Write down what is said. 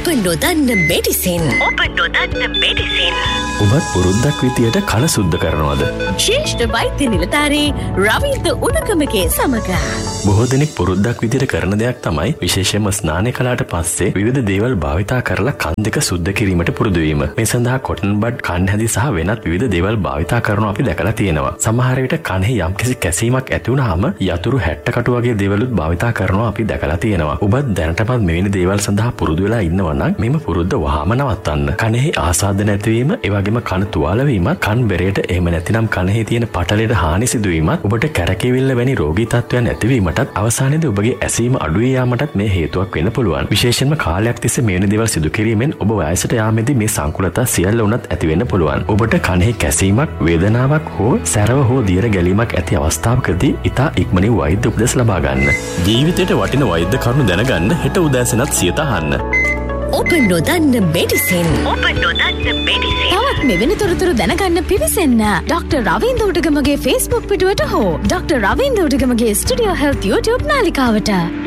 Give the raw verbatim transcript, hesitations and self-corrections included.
ඔබ නොදන්න මෙඩිසින් ඔබ නොදන්න මෙඩිසින් ඔබත් පුරුද්දක් විදියට කන සුද්ධ කරනවද? ශ්‍රේෂ්ඨ වෛද්‍ය නිලධාරී රවීන්ද්‍ර උණගමගේ සමග බොහෝ දෙනෙක් පුරුද්දක් විදියට කරන දෙයක් තමයි විශේෂයෙන්ම ස්නානය කළාට පස්සේ විවිධ දේවල් භාවිතා කරලා කන් දෙක සුද්ධ කිරීමට පුරුදු වීම. මේ සඳහා කොටන් බඩ්, කන් හැදි සහ වෙනත් විවිධ දේවල් භාවිතා කරනවා අපි දැකලා තියෙනවා. සමහර විට කනෙහි යම්කිසි කැසීමක් ඇති වුනහම යතුරු හැට්ට කටු වගේ දේවලුත් භාවිතා කරනවා අපි දැකලා තියෙනවා. ඔබත් දැනටමත් මෙවැනි දේවල් සඳහා පුරුදු වෙලා ඉන්නවා නම් මෙම පුරුද්ද වහාම නවත්තන්න. කනෙහි ආසාදන ඇතිවීම, ඒ වගේම කන තුවාල වීමත්, කන් බෙරයට එහෙම නැතිනම් කනෙහි තියෙන පටලයට හානි සිදුවීමත්, ඔබට කැරකෙවිල්ල වැනි රෝගී තත්ත්වයන් ඇතිවීමටත්, අවසානයේදී ඔබගේ ඇසීම අඩු වී යාමටත් මේ හේතුවක් වෙන්න පුළුවන්. විශේෂයෙන්ම කාලයක් තිස්සේ මෙවැනි දේවල් සිදු කිරීමෙන් ඔබ වයසට යාමේදී මේ සංකුලතා සියල්ල උනත් ඇති වෙන්න පුළුවන්. ඔබට කනෙහි කැසීමක්, වේදනාවක් හෝ සැරව හෝ දියර ගැලීමක් ඇති අවස්ථාවකදී ඉතා ඉක්මනින් වෛද්‍ය උපදෙස් ලබා ගන්න. ජීවිතයට වටින වෛද්‍ය කරුණු දැනගන්න හෙට උදෑසනත් සියත අහන්න. ඔබ නොදන්න මෙඩිසින් ඔබ නොදන්න මෙඩිසින් තවත් මෙවැනි තොරතුරු දැනගන්න පිවිසෙන්න ඩොක්ටර් රවීන්ද්‍ර උඩගමගේ Facebook පිටුවට හෝ doctor Ravindra උඩගමගේ studio health YouTube නාලිකාවට.